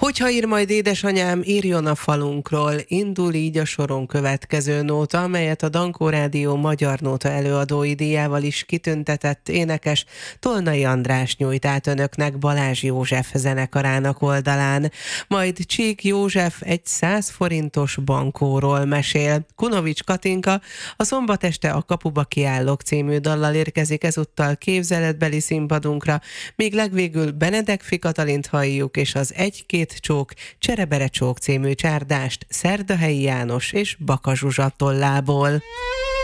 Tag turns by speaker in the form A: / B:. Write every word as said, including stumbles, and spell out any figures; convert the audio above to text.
A: Hogyha ír majd édesanyám, írjon a falunkról. Indul így a soron következő nóta, amelyet a Dankó Rádió magyar nóta előadói díjával is kitüntetett énekes Tolnai András nyújt át önöknek Balázs József zenekarának oldalán. Majd Csík József egy száz forintos bankóról mesél. Kunovics Katinka a Szombat este a Kapuba kiállok című dallal érkezik ezúttal képzeletbeli színpadunkra, míg legvégül Benedek Fi Katalint halljuk, és az Egy-két csók, Cserebere csók című csárdást Szerdahelyi János és Baka Zsuzsa tollából.